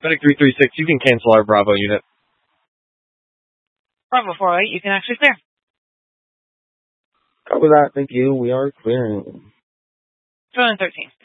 Medic 336, you can cancel our Bravo unit. Bravo 48, you can actually clear. Copy that, thank you. We are clearing. 213.